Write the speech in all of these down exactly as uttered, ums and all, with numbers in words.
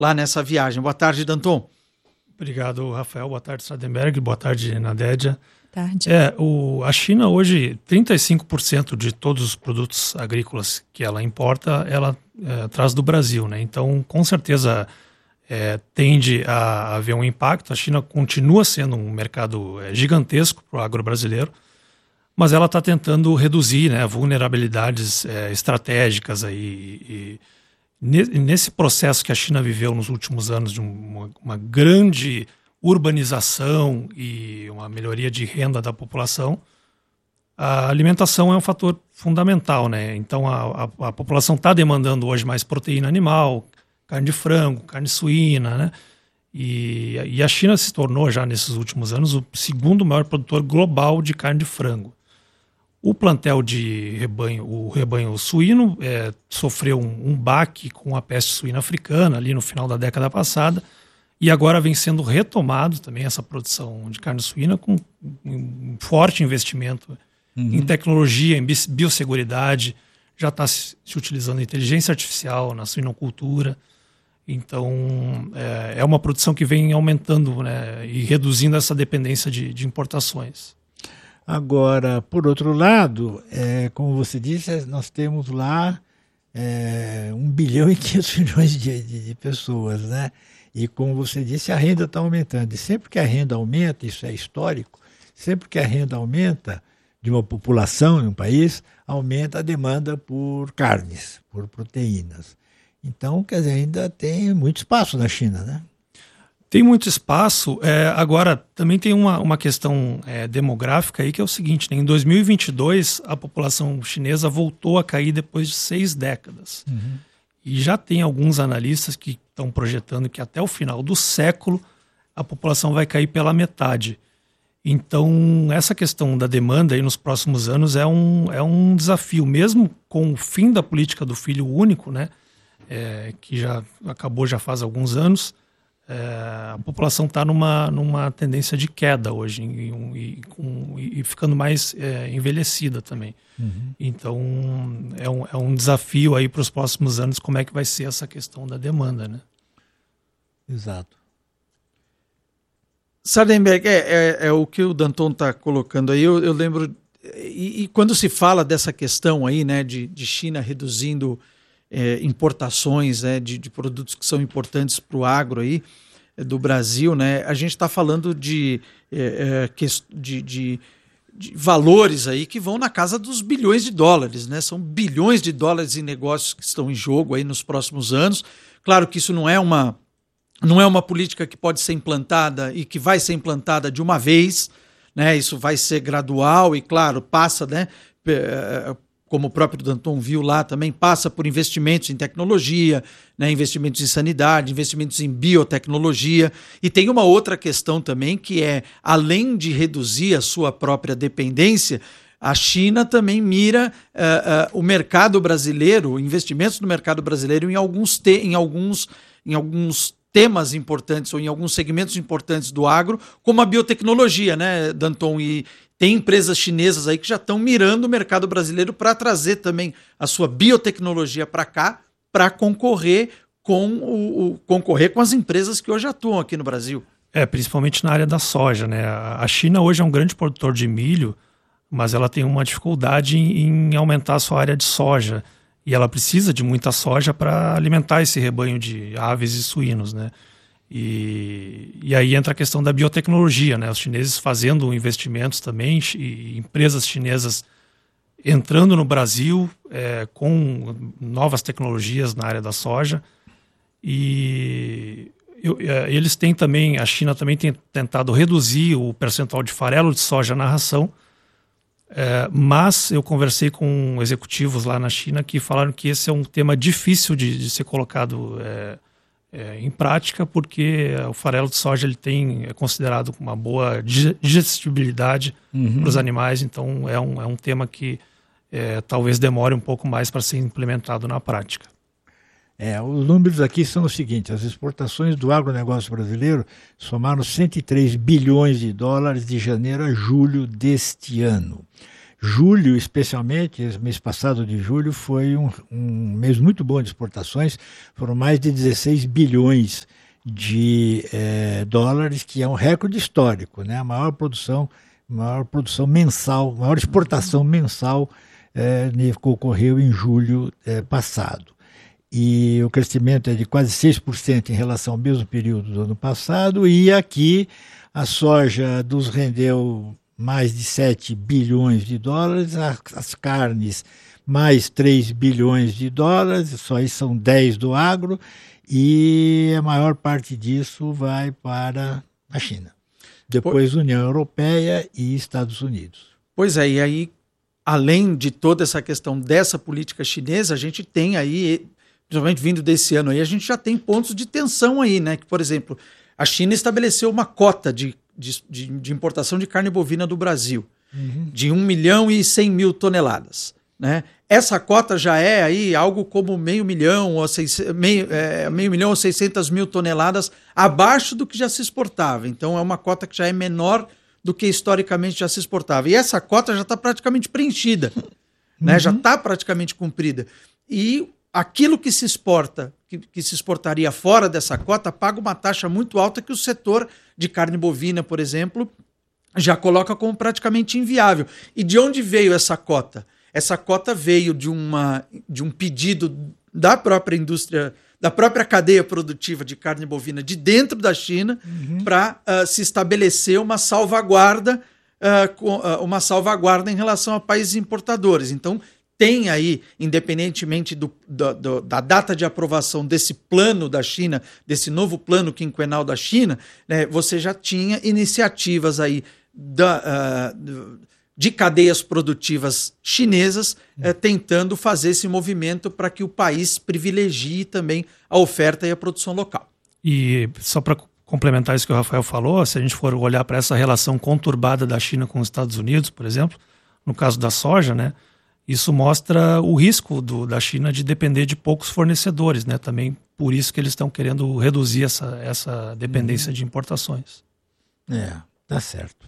lá nessa viagem. Boa tarde, Danton. Obrigado, Rafael. Boa tarde, Sardenberg. Boa tarde, Nadédia. Tarde. É, o, a China hoje, trinta e cinco por cento de todos os produtos agrícolas que ela importa, ela é, traz do Brasil, né? Então, com certeza, é, tende a haver um impacto. A China continua sendo um mercado é, gigantesco para o agro brasileiro, mas ela está tentando reduzir, né, vulnerabilidades é, estratégicas aí. E, e nesse processo que a China viveu nos últimos anos de uma, uma grande urbanização e uma melhoria de renda da população, a alimentação é um fator fundamental, né? Então a, a, a população está demandando hoje mais proteína animal, carne de frango, carne suína, né? E, e a China se tornou já nesses últimos anos o segundo maior produtor global de carne de frango. O plantel de rebanho, o rebanho suíno, é, sofreu um, um baque com a peste suína africana ali no final da década passada, e agora vem sendo retomado também essa produção de carne suína com um forte investimento uhum. em tecnologia, em biosseguridade. Já está se, se utilizando inteligência artificial na suinocultura. Então, é, é uma produção que vem aumentando, né, e reduzindo essa dependência de, de importações. Agora, por outro lado, é, como você disse, nós temos lá é, um bilhão e quinhentos milhões de, de, de pessoas, né? E como você disse, a renda está aumentando. E sempre que a renda aumenta, isso é histórico, sempre que a renda aumenta de uma população em um país, aumenta a demanda por carnes, por proteínas. Então, quer dizer, ainda tem muito espaço na China, né? Tem muito espaço. É, agora, também tem uma, uma questão é, demográfica aí, que é o seguinte, né? Em dois mil e vinte e dois, a população chinesa voltou a cair depois de seis décadas. Uhum. E já tem alguns analistas que estão projetando que até o final do século a população vai cair pela metade. Então, essa questão da demanda aí nos próximos anos é um, é um desafio, mesmo com o fim da política do filho único, né? É, que já acabou já faz alguns anos. É, a população está numa, numa tendência de queda hoje e, um, e, com, e ficando mais é, envelhecida também. Uhum. Então é um, é um desafio aí para os próximos anos como é que vai ser essa questão da demanda, né? Exato. Sardenberg, é, é, é o que o Danton está colocando aí. Eu, eu lembro, e, e quando se fala dessa questão aí, né, de, de China reduzindo É, importações, né, de, de produtos que são importantes para o agro aí, é, do Brasil, né, a gente está falando de, é, é, de, de, de valores aí que vão na casa dos bilhões de dólares, né, são bilhões de dólares em negócios que estão em jogo aí nos próximos anos. Claro que isso não é uma, não é uma política que pode ser implantada e que vai ser implantada de uma vez, né, isso vai ser gradual e, claro, passa, né, é, como o próprio Danton viu lá também, passa por investimentos em tecnologia, né, investimentos em sanidade, investimentos em biotecnologia. E tem uma outra questão também, que é, além de reduzir a sua própria dependência, a China também mira uh, uh, o mercado brasileiro, investimentos no mercado brasileiro em alguns, te, em alguns, em alguns temas importantes ou em alguns segmentos importantes do agro, como a biotecnologia, né, Danton? E tem empresas chinesas aí que já estão mirando o mercado brasileiro para trazer também a sua biotecnologia para cá, para concorrer com o, o concorrer com as empresas que hoje atuam aqui no Brasil. É, principalmente na área da soja, né? A China hoje é um grande produtor de milho, mas ela tem uma dificuldade em, em aumentar a sua área de soja. E ela precisa de muita soja para alimentar esse rebanho de aves e suínos, né? E, e aí entra a questão da biotecnologia, né? Os chineses fazendo investimentos também, e empresas chinesas entrando no Brasil é, com novas tecnologias na área da soja. E eu, é, eles têm também, a China também tem tentado reduzir o percentual de farelo de soja na ração, é, mas eu conversei com executivos lá na China que falaram que esse é um tema difícil de, de ser colocado é, É, em prática, porque o farelo de soja ele tem, é considerado uma boa digestibilidade uhum. para os animais, então é um, é um tema que é, talvez demore um pouco mais para ser implementado na prática. É, os números aqui são os seguintes: as exportações do agronegócio brasileiro somaram cento e três bilhões de dólares de janeiro a julho deste ano. Julho, especialmente, mês passado de julho, foi um, um mês muito bom de exportações, foram mais de dezesseis bilhões de é, dólares, que é um recorde histórico, né? A maior produção, maior produção mensal, maior exportação mensal é, que ocorreu em julho é, passado. E o crescimento é de quase seis por cento em relação ao mesmo período do ano passado, e aqui a soja nos rendeu mais de sete bilhões de dólares, as carnes mais três bilhões de dólares, só aí são dez do agro, e a maior parte disso vai para a China. Depois União Europeia e Estados Unidos. Pois é, e aí, além de toda essa questão dessa política chinesa, a gente tem aí, principalmente vindo desse ano aí, a gente já tem pontos de tensão aí, né? Que, por exemplo, a China estabeleceu uma cota de De, de, de importação de carne bovina do Brasil, uhum. de um milhão e cem mil toneladas. Né? Essa cota já é aí algo como meio milhão ou, seis, meio, é, meio milhão ou seiscentas mil toneladas abaixo do que já se exportava. Então é uma cota que já é menor do que historicamente já se exportava. E essa cota já está praticamente preenchida, uhum. né? Já está praticamente cumprida. E aquilo que se exporta, que, que se exportaria fora dessa cota, paga uma taxa muito alta que o setor de carne bovina, por exemplo, já coloca como praticamente inviável. E de onde veio essa cota? Essa cota veio de, uma, de um pedido da própria indústria, da própria cadeia produtiva de carne bovina de dentro da China, uhum. para uh, se estabelecer uma salvaguarda, uh, com, uh, uma salvaguarda em relação a países importadores. Então, tem aí, independentemente do, do, do, da data de aprovação desse plano da China, desse novo plano quinquenal da China, né, você já tinha iniciativas aí da, uh, de cadeias produtivas chinesas uh, tentando fazer esse movimento para que o país privilegie também a oferta e a produção local. E só para complementar isso que o Rafael falou, se a gente for olhar para essa relação conturbada da China com os Estados Unidos, por exemplo, no caso da soja, né? Isso mostra o risco do, da China de depender de poucos fornecedores, né? Também por isso que eles estão querendo reduzir essa, essa dependência hum. de importações. É, tá certo.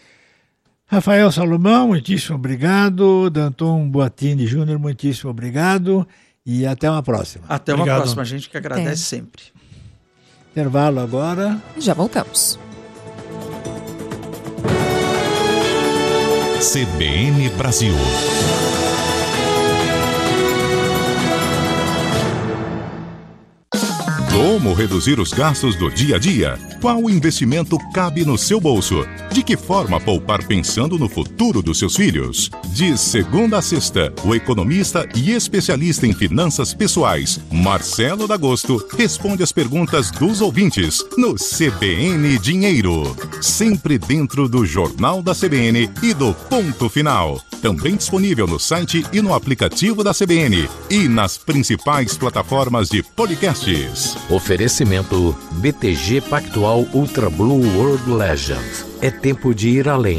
Rafael Salomão, muitíssimo obrigado. Danton Boatini Júnior, muitíssimo obrigado. E até uma próxima. Até Obrigado. uma próxima, a gente que agradece é. sempre. Intervalo agora. Já voltamos. C B N Brasil. Como reduzir os gastos do dia a dia? Qual investimento cabe no seu bolso? De que forma poupar pensando no futuro dos seus filhos? De segunda a sexta, o economista e especialista em finanças pessoais, Marcelo D'Agosto, responde as perguntas dos ouvintes no C B N Dinheiro. Sempre dentro do Jornal da C B N e do Ponto Final. Também disponível no site e no aplicativo da C B N e nas principais plataformas de podcasts. Oferecimento B T G Pactual Ultra Blue World Legend. É tempo de ir além.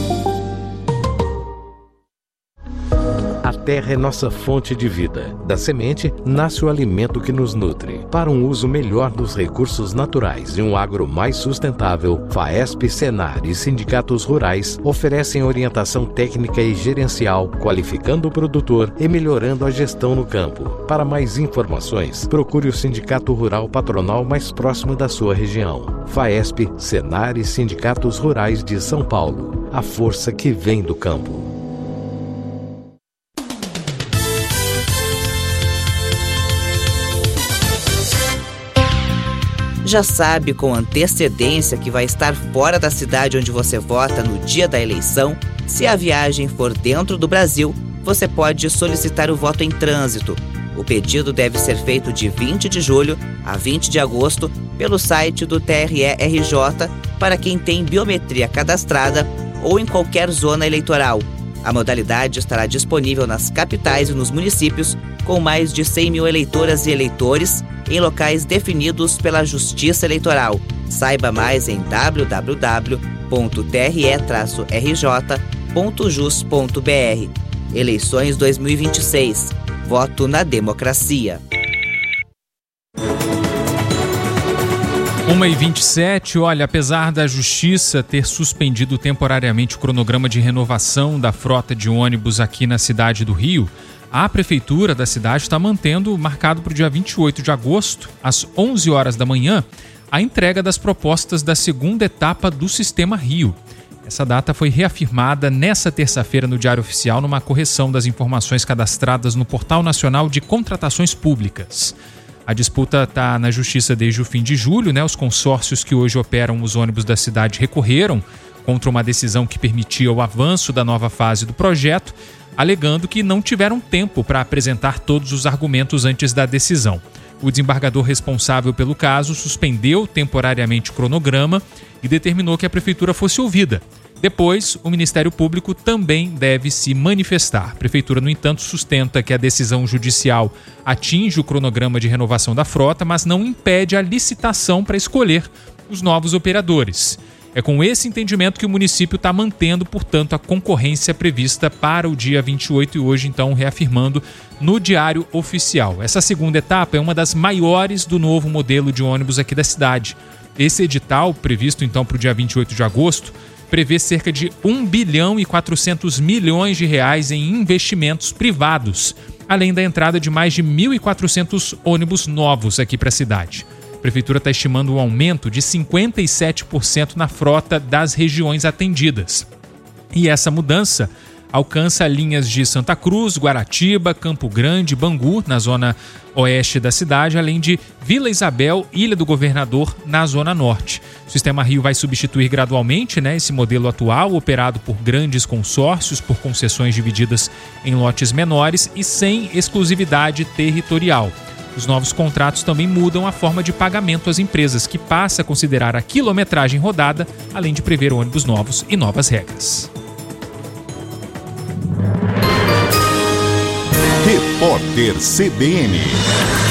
A terra é nossa fonte de vida. Da semente nasce o alimento que nos nutre. Para um uso melhor dos recursos naturais e um agro mais sustentável, FAESP, Senar e sindicatos rurais oferecem orientação técnica e gerencial, qualificando o produtor e melhorando a gestão no campo. Para mais informações, procure o sindicato rural patronal mais próximo da sua região. FAESP, Senar e sindicatos rurais de São Paulo. A força que vem do campo. Já sabe com antecedência que vai estar fora da cidade onde você vota no dia da eleição? Se a viagem for dentro do Brasil, você pode solicitar o voto em trânsito. O pedido deve ser feito de vinte de julho a vinte de agosto pelo site do T R E R J para quem tem biometria cadastrada ou em qualquer zona eleitoral. A modalidade estará disponível nas capitais e nos municípios com mais de cem mil eleitoras e eleitores em locais definidos pela Justiça Eleitoral. Saiba mais em w w w ponto t r e r j ponto jus ponto b r. Eleições dois mil e vinte e seis. Voto na democracia. uma e vinte e sete, olha, apesar da Justiça ter suspendido temporariamente o cronograma de renovação da frota de ônibus aqui na cidade do Rio, a Prefeitura da cidade está mantendo marcado para o dia vinte e oito de agosto, às onze horas da manhã, a entrega das propostas da segunda etapa do Sistema Rio. Essa data foi reafirmada nesta terça-feira no Diário Oficial, numa correção das informações cadastradas no Portal Nacional de Contratações Públicas. A disputa está na Justiça desde o fim de julho, né? Os consórcios que hoje operam os ônibus da cidade recorreram contra uma decisão que permitia o avanço da nova fase do projeto, alegando que não tiveram tempo para apresentar todos os argumentos antes da decisão. O desembargador responsável pelo caso suspendeu temporariamente o cronograma e determinou que a prefeitura fosse ouvida. Depois, o Ministério Público também deve se manifestar. A prefeitura, no entanto, sustenta que a decisão judicial atinge o cronograma de renovação da frota, mas não impede a licitação para escolher os novos operadores. É com esse entendimento que o município está mantendo, portanto, a concorrência prevista para o dia vinte e oito e hoje, então, reafirmando no Diário Oficial. Essa segunda etapa é uma das maiores do novo modelo de ônibus aqui da cidade. Esse edital, previsto então para o dia vinte e oito de agosto, prevê cerca de um bilhão e quatrocentos milhões de reais em investimentos privados, além da entrada de mais de mil e quatrocentos ônibus novos aqui para a cidade. A Prefeitura está estimando um aumento de cinquenta e sete por cento na frota das regiões atendidas. E essa mudança alcança linhas de Santa Cruz, Guaratiba, Campo Grande, Bangu, na zona oeste da cidade, além de Vila Isabel, Ilha do Governador, na zona norte. O Sistema Rio vai substituir gradualmente, né, esse modelo atual, operado por grandes consórcios, por concessões divididas em lotes menores e sem exclusividade territorial. Os novos contratos também mudam a forma de pagamento às empresas, que passa a considerar a quilometragem rodada, além de prever ônibus novos e novas regras. Repórter C B N.